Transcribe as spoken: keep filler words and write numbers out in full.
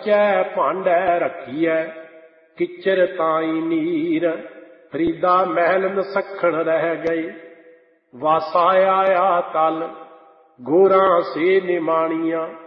बच्चै भांडै रखियै, किचर ताई नीर। फरीदा महल नसखण रह गए, वासा आया तल, गोरां से निमाणियां।